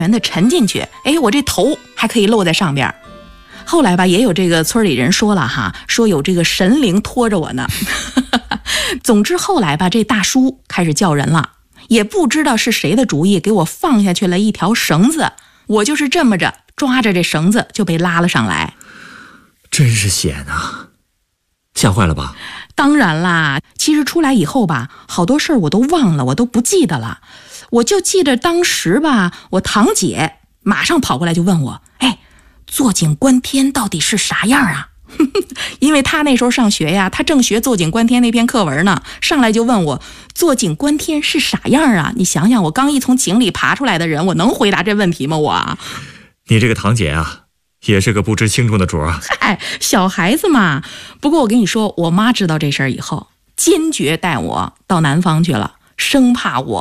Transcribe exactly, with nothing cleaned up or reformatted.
全的沉进去，哎，我这头还可以露在上边。后来吧，也有这个村里人说了哈，说有这个神灵拖着我呢。总之后来吧，这大叔开始叫人了，也不知道是谁的主意，给我放下去了一条绳子，我就是这么着抓着这绳子就被拉了上来。 真是险啊，吓坏了吧？ 当然啦，其实出来以后吧，好多事儿我都忘了，我都不记得了。我就记得当时吧，我堂姐马上跑过来就问我，哎，坐井观天到底是啥样啊？因为她那时候上学呀，她正学坐井观天那篇课文呢，上来就问我坐井观天是啥样啊？你想想，我刚一从井里爬出来的人，我能回答这问题吗？我， 你这个堂姐啊，也是个不知轻重的主啊。 嗨，小孩子嘛。不过我跟你说，我妈知道这事儿以后，坚决带我到南方去了，生怕我